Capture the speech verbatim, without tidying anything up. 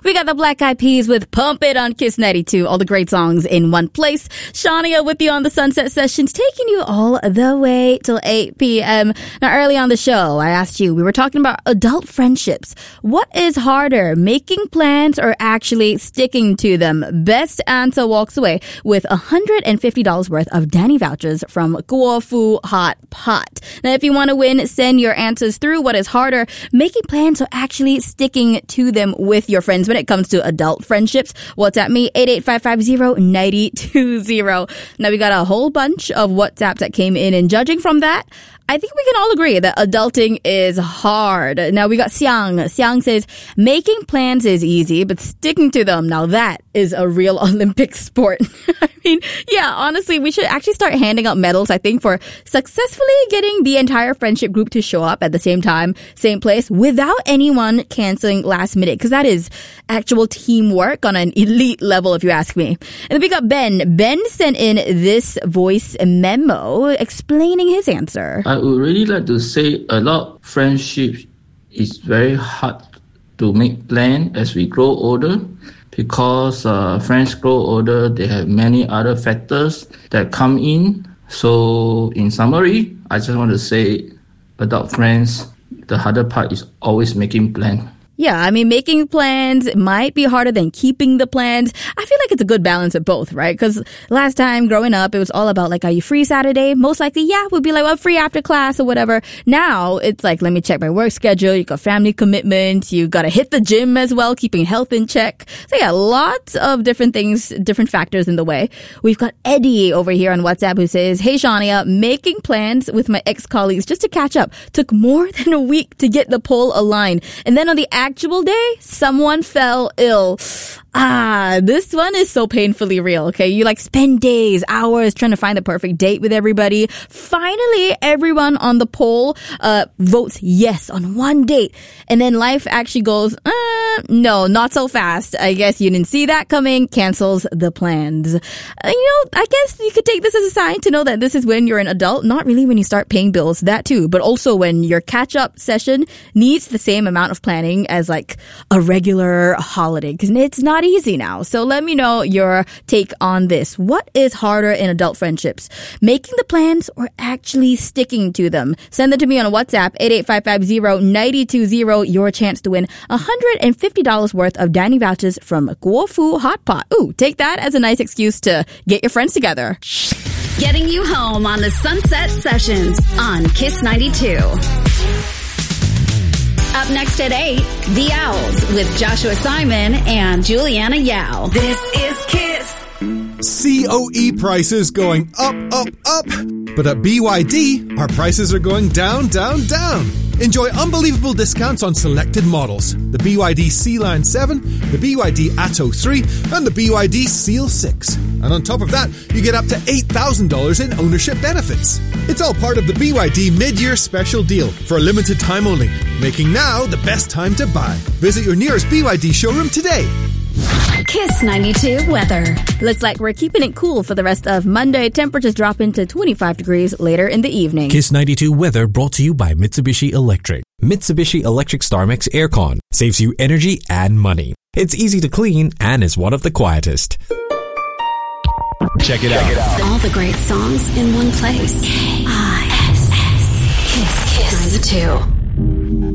We got the Black Eyed Peas with Pump It on Kiss ninety-two. All the great songs in one place. Shania with you on the Sunset Sessions, taking you all the way till eight p.m. Now, early on the show, I asked you, we were talking about adult friendships. What is harder, making plans or actually sticking to them? Best answer walks away with one hundred fifty dollars worth of Danny vouchers from Guo Fu Hot Pot. Now, if you want to win, send your answers through. What is harder, making plans or actually sticking to them with your friends when it comes to adult friendships? WhatsApp me, eight eight five five zero nine two zero. Now, we got a whole bunch of WhatsApps that came in, and judging from that, I think we can all agree that adulting is hard. Now, we got Xiang. Xiang says, making plans is easy, but sticking to them, now that is a real Olympic sport. I mean, yeah, honestly, we should actually start handing out medals, I think, for successfully getting the entire friendship group to show up at the same time, same place, without anyone canceling last minute, because that is actual teamwork on an elite level, if you ask me. And then we got Ben. Ben sent in this voice memo explaining his answer. I would really like to say a lot of friendships is very hard to make plan as we grow older, because uh, friends grow older, they have many other factors that come in. So in summary, I just want to say adult friends, the harder part is always making plan. Yeah, I mean, making plans might be harder than keeping the plans. I feel like it's a good balance of both, right? Because last time growing up, it was all about like, are you free Saturday? Most likely, yeah, we'd be like, well, free after class or whatever. Now it's like, let me check my work schedule. You got family commitments. You got to hit the gym as well, keeping health in check. So yeah, lots of different things, different factors in the way. We've got Eddie over here on WhatsApp who says, hey, Shania, making plans with my ex-colleagues just to catch up took more than a week to get the poll aligned. And then on the actual day, someone fell ill. Ah, this one is so painfully real, okay? You like spend days, hours trying to find the perfect date with everybody. Finally, everyone on the poll uh, votes yes on one date. And then life actually goes, uh, no, not so fast. I guess you didn't see that coming, cancels the plans. Uh, you know, I guess you could take this as a sign to know that this is when you're an adult, not really when you start paying bills, that too, but also when your catch-up session needs the same amount of planning as like a regular holiday, because it's not easy now. So let me know your take on this. What is harder in adult friendships? Making the plans or actually sticking to them? Send them to me on WhatsApp, eight eight five five zero nine two zero. Your chance to win one hundred fifty dollars worth of dining vouchers from Guo Fu Hot Pot. Ooh, take that as a nice excuse to get your friends together. Getting you home on the Sunset Sessions on Kiss ninety-two. Up next at eight, The Owls with Joshua Simon and Juliana Yao. This is Kiss. C O E prices going up, up, up. But at B Y D, our prices are going down, down, down. Enjoy unbelievable discounts on selected models. The B Y D Sea-Line seven, the B Y D Atto three, and the B Y D Seal six. And on top of that, you get up to eight thousand dollars in ownership benefits. It's all part of the B Y D mid-year special deal for a limited time only, making now the best time to buy. Visit your nearest B Y D showroom today. Kiss ninety-two weather. Looks like we're keeping it cool for the rest of Monday. Temperatures drop into twenty-five degrees later in the evening. Kiss ninety-two weather brought to you by Mitsubishi Electric. Mitsubishi Electric StarMix Aircon saves you energy and money. It's easy to clean and is one of the quietest. Check it, Check out. it out. All the great songs in one place. K I S S Kiss ninety-two.